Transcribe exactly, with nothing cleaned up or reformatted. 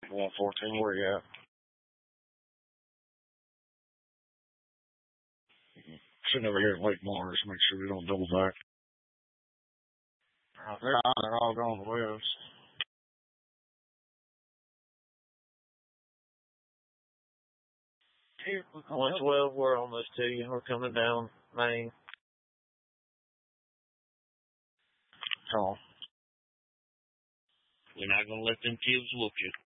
one fourteen, where you at? Sitting over here at Lake Mars, make sure we don't double back. Uh, they're, they're all gone west. Here, one twelve, we're almost to you. We're coming down Main. Come on. We're not going to let them kids whoop you.